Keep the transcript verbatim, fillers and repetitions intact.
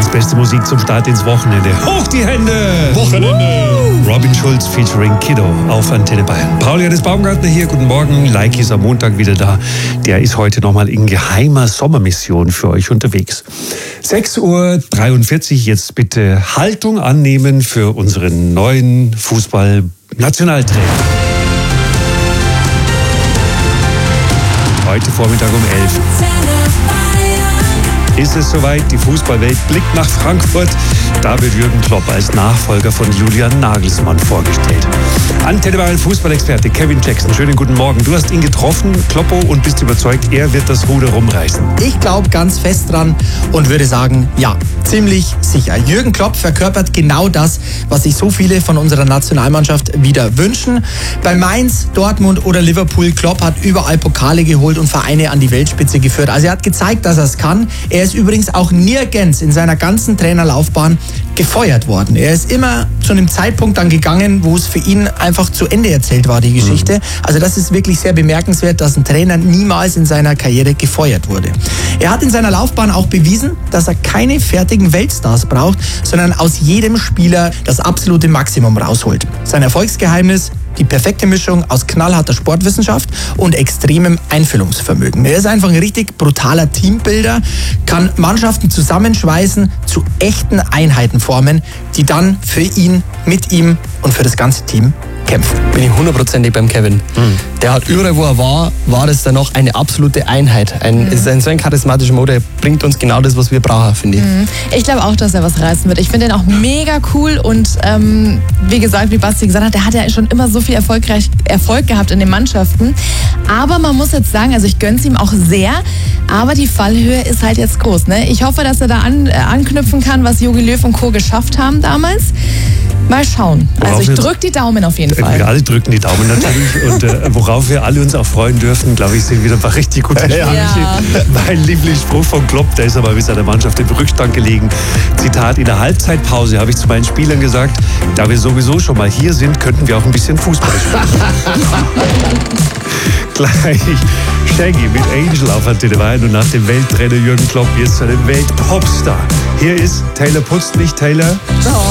beste Musik zum Start ins Wochenende. Hoch die Hände! Wochenende! Robin Schulz featuring Kiddo auf Antenne Bayern. Paul-Johannes Baumgartner hier, guten Morgen. Like ist am Montag wieder da. Der ist heute nochmal in geheimer Sommermission für euch unterwegs. sechs Uhr dreiundvierzig, jetzt bitte Haltung annehmen für unseren neuen Fußball-Nationaltrainer. Heute Vormittag um elf. Ist es soweit? Die Fußballwelt blickt nach Frankfurt. Da wird Jürgen Klopp als Nachfolger von Julian Nagelsmann vorgestellt. Antenne Bayern Fußballexperte Kevin Jackson, schönen guten Morgen. Du hast ihn getroffen, Kloppo, und bist überzeugt, er wird das Ruder rumreißen. Ich glaube ganz fest dran und würde sagen, ja, ziemlich sicher. Jürgen Klopp verkörpert genau das, was sich so viele von unserer Nationalmannschaft wieder wünschen. Bei Mainz, Dortmund oder Liverpool, Klopp hat überall Pokale geholt und Vereine an die Weltspitze geführt. Also er hat gezeigt, dass er es kann. Er ist übrigens auch nirgends in seiner ganzen Trainerlaufbahn gefeuert worden. Er ist immer zu einem Zeitpunkt dann gegangen, wo es für ihn einfach zu Ende erzählt war, die Geschichte. Mhm. Also das ist wirklich sehr bemerkenswert, dass ein Trainer niemals in seiner Karriere gefeuert wurde. Er hat in seiner Laufbahn auch bewiesen, dass er keine fertigen Weltstars braucht, sondern aus jedem Spieler das absolute Maximum rausholt. Sein Erfolgsgeheimnis: die perfekte Mischung aus knallharter Sportwissenschaft und extremem Einfühlungsvermögen. Er ist einfach ein richtig brutaler Teambuilder, kann Mannschaften zusammenschweißen, zu echten Einheiten formen, die dann für ihn, mit ihm und für das ganze Team kämpfen. Bin ich hundertprozentig beim Kevin. Mhm. Der hat überall, wo er war, war das dann noch eine absolute Einheit. Ein, mhm. ist ein so ein charismatischer Mo, der bringt uns genau das, was wir brauchen, finde ich. Mhm. Ich glaube auch, dass er was reißen wird. Ich finde ihn auch mega cool und ähm, wie gesagt, wie Basti gesagt hat, der hat ja schon immer so viel erfolgreich, Erfolg gehabt in den Mannschaften. Aber man muss jetzt sagen, also ich gönn's ihm auch sehr, aber die Fallhöhe ist halt jetzt groß. Ne? Ich hoffe, dass er da an, äh, anknüpfen kann, was Jogi Löw und Co. geschafft haben damals. Mal schauen. Worauf also ich drücke die Daumen auf jeden Fall. Wir alle drücken die Daumen natürlich. Und äh, worauf wir alle uns auch freuen dürfen, glaube ich, sind wieder ein paar richtig gute Spiele. Ja. Mein Lieblingsspruch von Klopp, der ist aber bis seiner Mannschaft im Rückstand gelegen. Zitat: In der Halbzeitpause habe ich zu meinen Spielern gesagt, da wir sowieso schon mal hier sind, könnten wir auch ein bisschen Fußball spielen. Gleich Shaggy mit Angel auf Antenne Bayern und nach dem Welttrainer Jürgen Klopp jetzt zu einem Weltpopstar. Hier ist Taylor Putz, nicht Taylor. Oh.